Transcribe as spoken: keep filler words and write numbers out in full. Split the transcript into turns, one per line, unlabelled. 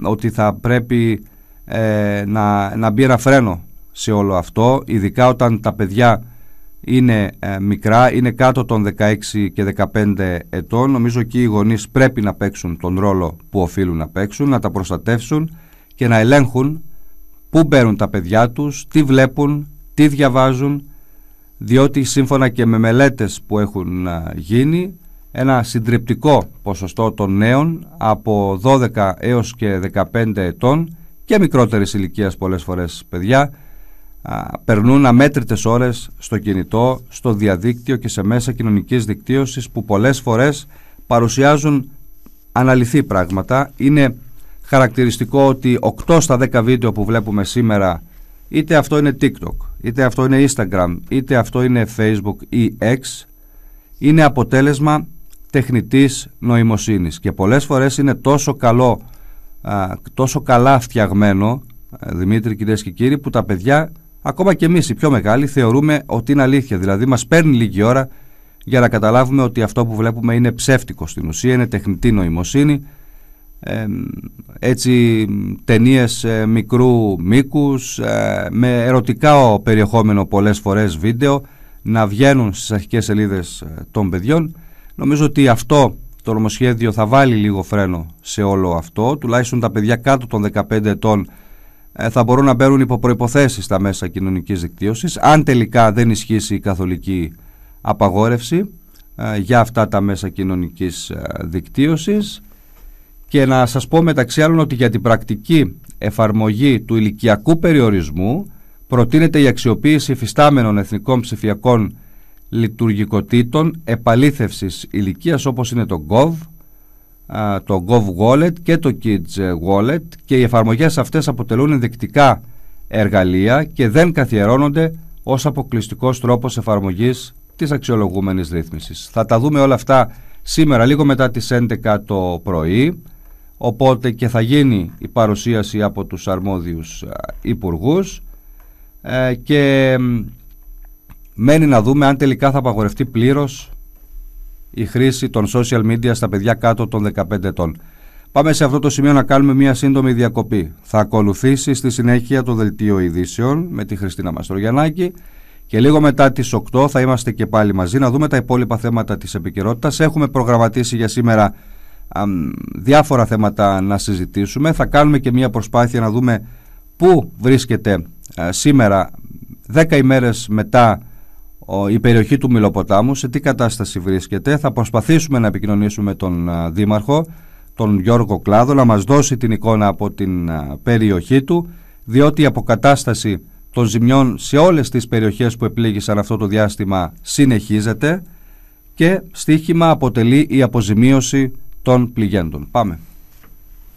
ότι θα πρέπει ε, να, να μπει ένα φρένο σε όλο αυτό, ειδικά όταν τα παιδιά είναι ε, μικρά, είναι κάτω των δεκαέξι και δεκαπέντε ετών. Νομίζω και οι γονείς πρέπει να παίξουν τον ρόλο που οφείλουν να παίξουν, να τα προστατεύσουν και να ελέγχουν πού μπαίνουν τα παιδιά τους, τι βλέπουν, τι διαβάζουν, διότι σύμφωνα και με μελέτες που έχουν γίνει, ένα συντριπτικό ποσοστό των νέων από δώδεκα έως και δεκαπέντε ετών και μικρότερης ηλικίας πολλές φορές παιδιά α, περνούν αμέτρητες ώρες στο κινητό, στο διαδίκτυο και σε μέσα κοινωνικής δικτύωσης που πολλές φορές παρουσιάζουν αναλυθή πράγματα. Είναι χαρακτηριστικό ότι οκτώ στα δέκα βίντεο που βλέπουμε σήμερα, είτε αυτό είναι TikTok, είτε αυτό είναι Instagram, είτε αυτό είναι Facebook ή X, είναι αποτέλεσμα τεχνητής νοημοσύνης και πολλές φορές είναι τόσο καλό, α, τόσο καλά φτιαγμένο, Δημήτρη, κυρίες και κύριοι, που τα παιδιά, ακόμα και εμείς οι πιο μεγάλοι, θεωρούμε ότι είναι αλήθεια. Δηλαδή μας παίρνει λίγη ώρα για να καταλάβουμε ότι αυτό που βλέπουμε είναι ψεύτικο στην ουσία, είναι τεχνητή νοημοσύνη. Ε, έτσι ταινίες ε, μικρού μήκους ε, με ερωτικά περιεχόμενο πολλές φορές βίντεο να βγαίνουν στις αρχικές σελίδες ε, των παιδιών. Νομίζω ότι αυτό το νομοσχέδιο θα βάλει λίγο φρένο σε όλο αυτό, τουλάχιστον τα παιδιά κάτω των δεκαπέντε ετών ε, θα μπορούν να μπαίνουν υπό προϋποθέσεις στα μέσα κοινωνικής δικτύωσης, αν τελικά δεν ισχύσει η καθολική απαγόρευση ε, για αυτά τα μέσα κοινωνικής ε, δικτύωσης. Και να σας πω μεταξύ άλλων ότι για την πρακτική εφαρμογή του ηλικιακού περιορισμού προτείνεται η αξιοποίηση υφιστάμενων εθνικών ψηφιακών λειτουργικοτήτων επαλήθευσης ηλικίας όπως είναι το Gov, το Gov Wallet και το Kids Wallet, και οι εφαρμογές αυτές αποτελούν ενδεικτικά εργαλεία και δεν καθιερώνονται ως αποκλειστικός τρόπος εφαρμογής της αξιολογούμενης ρύθμισης. Θα τα δούμε όλα αυτά σήμερα λίγο μετά τις έντεκα το πρωί, οπότε και θα γίνει η παρουσίαση από τους αρμόδιους υπουργούς ε, και μένει να δούμε αν τελικά θα απαγορευτεί πλήρως η χρήση των social media στα παιδιά κάτω των δεκαπέντε ετών. Πάμε σε αυτό το σημείο να κάνουμε μια σύντομη διακοπή. Θα ακολουθήσει στη συνέχεια το δελτίο ειδήσεων με τη Χριστίνα Μαστρογιαννάκη και λίγο μετά τις οκτώ θα είμαστε και πάλι μαζί να δούμε τα υπόλοιπα θέματα της επικαιρότητας. Έχουμε προγραμματίσει για σήμερα α, διάφορα θέματα να συζητήσουμε. Θα κάνουμε και μια προσπάθεια να δούμε πού βρίσκεται α, σήμερα, δέκα ημέρες μετά, ο, η περιοχή του Μυλοποτάμου, σε τι κατάσταση βρίσκεται. Θα προσπαθήσουμε να επικοινωνήσουμε με τον α, Δήμαρχο, τον Γιώργο Κλάδο, να μας δώσει την εικόνα από την α, περιοχή του, διότι η αποκατάσταση των ζημιών σε όλες τις περιοχές που επλήγησαν αυτό το διάστημα συνεχίζεται και στοίχημα αποτελεί η αποζημίωση των πληγέντων. Πάμε.